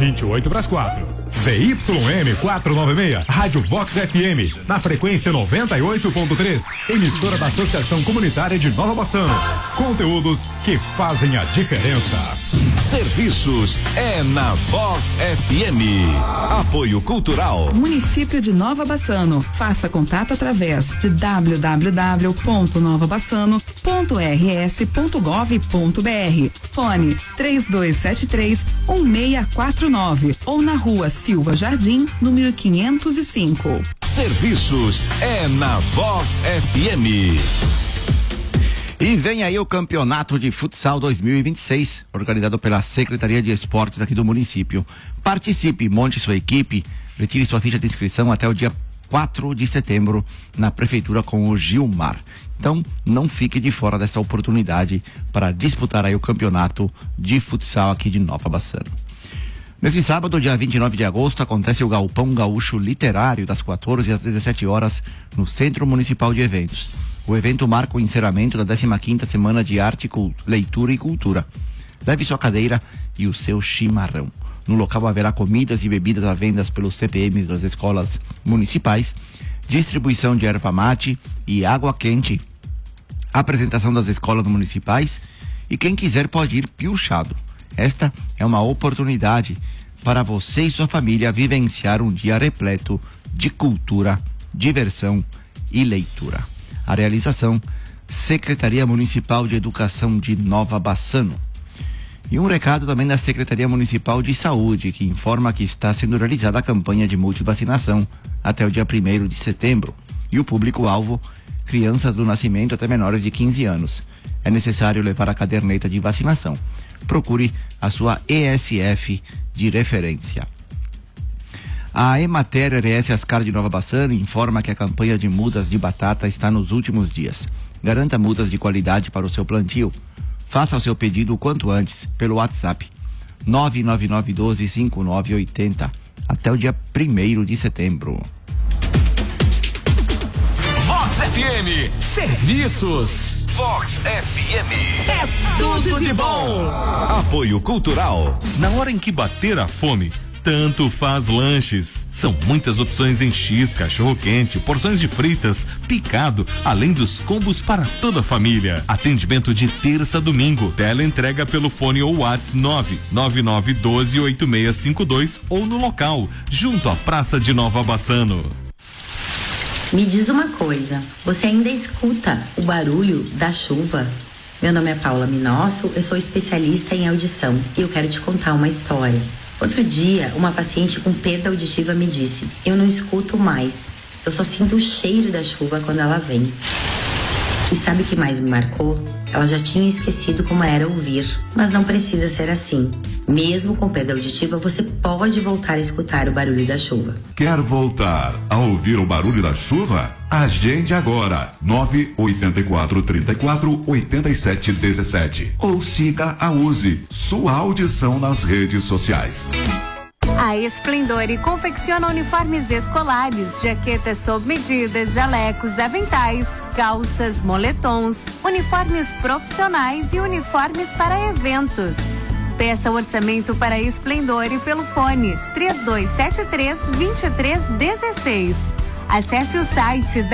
28 para as 4. ZYM 496, Rádio Vox FM, na frequência 98.3, emissora da Associação Comunitária de Nova Bassano. Conteúdos que fazem a diferença. Serviços é na Vox FM. Apoio Cultural. Município de Nova Bassano. Faça contato através de www.novabassano.rs.gov.br. Fone 3273-1649 ou na rua Silva Jardim, número 505. Serviços é na Vox FM. E vem aí o Campeonato de Futsal 2026, organizado pela Secretaria de Esportes aqui do município. Participe, monte sua equipe, retire sua ficha de inscrição até o dia 4 de setembro na Prefeitura com o Gilmar. Então, não fique de fora dessa oportunidade para disputar aí o Campeonato de Futsal aqui de Nova Bassano. Nesse sábado, dia 29 de agosto, acontece o Galpão Gaúcho Literário, das 14 às 17 horas, no Centro Municipal de Eventos. O evento marca o encerramento da 15ª Semana de Arte, Leitura e Cultura. Leve sua cadeira e o seu chimarrão. No local haverá comidas e bebidas à venda pelos CPMs das escolas municipais, distribuição de erva mate e água quente, apresentação das escolas municipais e quem quiser pode ir piochado. Esta é uma oportunidade para você e sua família vivenciar um dia repleto de cultura, diversão e leitura. A realização, Secretaria Municipal de Educação de Nova Bassano. E um recado também da Secretaria Municipal de Saúde, que informa que está sendo realizada a campanha de multivacinação até o dia 1º de setembro. E o público-alvo, crianças do nascimento até menores de 15 anos. É necessário levar a caderneta de vacinação. Procure a sua ESF de referência. A Emater RS Ascar de Nova Bassano informa que a campanha de mudas de batata está nos últimos dias. Garanta mudas de qualidade para o seu plantio. Faça o seu pedido o quanto antes pelo WhatsApp 999125980 até o dia 1º de setembro. Vox FM Serviços. Vox FM é tudo de bom. Apoio Cultural. Na hora em que bater a fome, tanto faz lanches. São muitas opções em X, cachorro quente, porções de fritas, picado, além dos combos para toda a família. Atendimento de terça a domingo. Tela entrega pelo fone ou WhatsApp 999128652 ou no local, junto à Praça de Nova Bassano. Me diz uma coisa, você ainda escuta o barulho da chuva? Meu nome é Paula Minosso, eu sou especialista em audição e eu quero te contar uma história. Outro dia, uma paciente com perda auditiva me disse: eu não escuto mais, eu só sinto o cheiro da chuva quando ela vem. E sabe o que mais me marcou? Ela já tinha esquecido como era ouvir, mas não precisa ser assim. Mesmo com perda auditiva, você pode voltar a escutar o barulho da chuva. Quer voltar a ouvir o barulho da chuva? Agende agora, 984348717. Ou siga a Use, sua audição nas redes sociais. A Esplendore confecciona uniformes escolares, jaquetas sob medida, jalecos, aventais, calças, moletons, uniformes profissionais e uniformes para eventos. Peça orçamento para Esplendore pelo fone 3273-2316. Acesse o site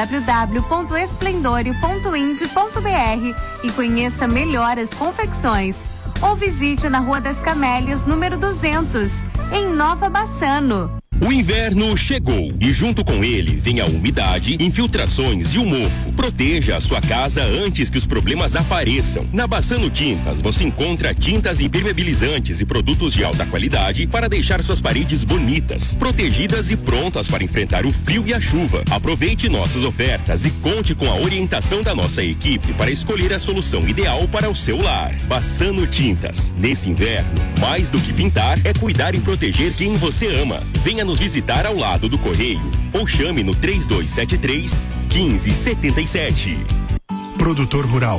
www.esplendore.ind.br e conheça melhor as confecções. Ou visite na Rua das Camélias, número 200, em Nova Bassano. O inverno chegou e junto com ele vem a umidade, infiltrações e o mofo. Proteja a sua casa antes que os problemas apareçam. Na Bassano Tintas você encontra tintas impermeabilizantes e produtos de alta qualidade para deixar suas paredes bonitas, protegidas e prontas para enfrentar o frio e a chuva. Aproveite nossas ofertas e conte com a orientação da nossa equipe para escolher a solução ideal para o seu lar. Bassano Tintas. Nesse inverno, mais do que pintar, é cuidar e proteger quem você ama. Venha nos visitar ao lado do Correio ou chame no 3273-1577. Produtor Rural,